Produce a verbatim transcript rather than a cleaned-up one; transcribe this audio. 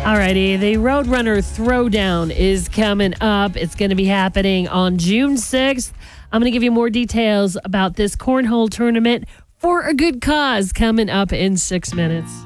Alrighty, the Roadrunner Throwdown is coming up. It's going to be happening on June sixth. I'm going to give you more details about this cornhole tournament for a good cause coming up in six minutes.